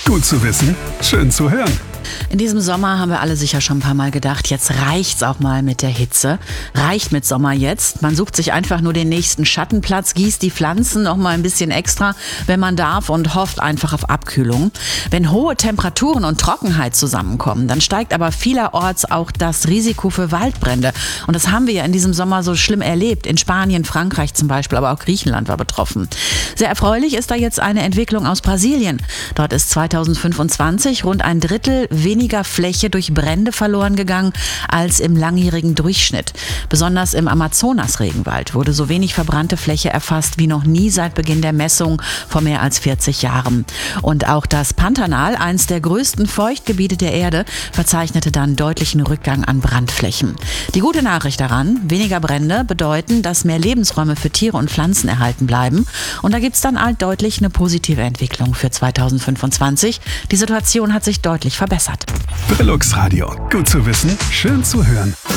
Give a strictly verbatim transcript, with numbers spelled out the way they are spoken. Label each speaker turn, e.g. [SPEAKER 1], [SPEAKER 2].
[SPEAKER 1] Gut zu wissen, schön zu hören.
[SPEAKER 2] In diesem Sommer haben wir alle sicher schon ein paar Mal gedacht, jetzt reicht's auch mal mit der Hitze. Reicht mit Sommer jetzt. Man sucht sich einfach nur den nächsten Schattenplatz, gießt die Pflanzen noch mal ein bisschen extra, wenn man darf, und hofft einfach auf Abkühlung. Wenn hohe Temperaturen und Trockenheit zusammenkommen, dann steigt aber vielerorts auch das Risiko für Waldbrände. Und das haben wir ja in diesem Sommer so schlimm erlebt. In Spanien, Frankreich zum Beispiel, aber auch Griechenland war betroffen. Sehr erfreulich ist da jetzt eine Entwicklung aus Brasilien. Dort ist zweitausendfünfundzwanzig rund ein Drittel weniger Fläche durch Brände verloren gegangen als im langjährigen Durchschnitt. Besonders im Amazonas-Regenwald wurde so wenig verbrannte Fläche erfasst wie noch nie seit Beginn der Messung vor mehr als vierzig Jahren. Und auch das Pantanal, eins der größten Feuchtgebiete der Erde, verzeichnete dann deutlichen Rückgang an Brandflächen. Die gute Nachricht daran: weniger Brände bedeuten, dass mehr Lebensräume für Tiere und Pflanzen erhalten bleiben. Und da gibt es dann halt deutlich eine positive Entwicklung für zweitausendfünfundzwanzig. Die Situation hat sich deutlich verbessert.
[SPEAKER 1] Brillux Radio. Gut zu wissen, schön zu hören.